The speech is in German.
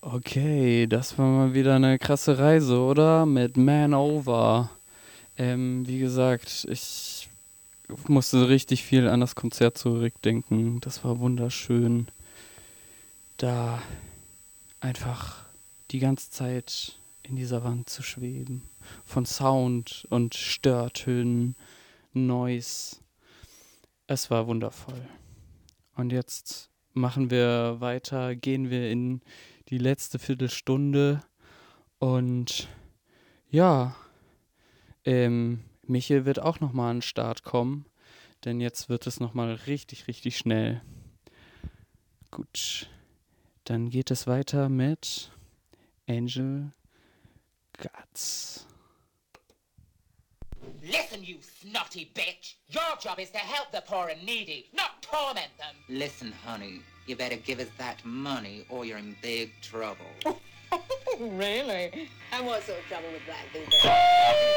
Okay, das war mal wieder eine krasse Reise, oder? Mit Man Over. Wie gesagt, ich musste richtig viel an das Konzert zurückdenken. Das war wunderschön, da einfach die ganze Zeit in dieser Wand zu schweben. Von Sound und Störtönen, Noise. Es war wundervoll. Und jetzt machen wir weiter, gehen wir in die letzte Viertelstunde und ja, Michel wird auch nochmal an den Start kommen, denn jetzt wird es nochmal richtig, richtig schnell. Gut, dann geht es weiter mit Angel Guts. Listen, you snotty bitch. Your job is to help the poor and needy, not torment them. Listen, honey, you better give us that money or you're in big trouble. Really? And what sort of trouble with that, Boober?